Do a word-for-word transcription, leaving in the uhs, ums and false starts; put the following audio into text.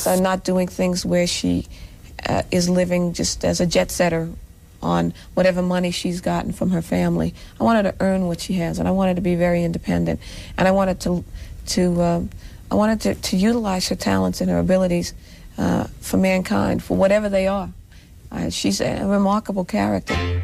uh, not doing things where she uh, is living just as a jet setter on whatever money she's gotten from her family. I want her to earn what she has, and I want her to be very independent. And I wanted to, to, um, I wanted to, to utilize her talents and her abilities uh, for mankind, for whatever they are. Uh, she's a remarkable character.